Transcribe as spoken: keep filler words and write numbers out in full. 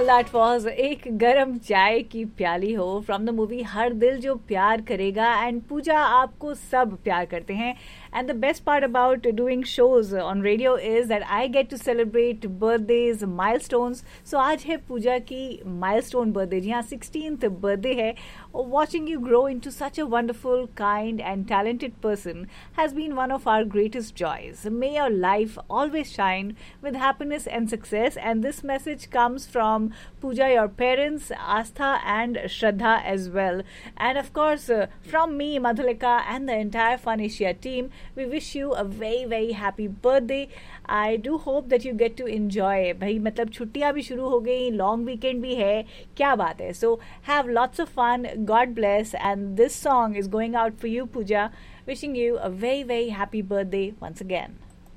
Well, that was एक गरम चाय की प्याली हो फ्रॉम द मूवी हर दिल जो प्यार करेगा. एंड पूजा, आपको सब प्यार करते हैं. And the best part about doing shows on radio is that I get to celebrate birthdays, milestones. So आज है पूजा की milestone birthday, जी हाँ, sixteenth birthday है. Watching you grow into such a wonderful, kind and talented person has been one of our greatest joys. May your life always shine with happiness and success. And this message comes from Pooja, your parents, Astha and Shraddha as well. And of course, uh, from me, Madhulika and the entire Fun Asia team, we wish you a very very happy birthday. I do hope that you get to enjoy. भाई मतलब छुट्टियाँ भी शुरू हो गई, long weekend भी है, क्या बात है. So have lots of fun. God bless. And this song is going out for you, Pooja. Wishing you a very very happy birthday once again.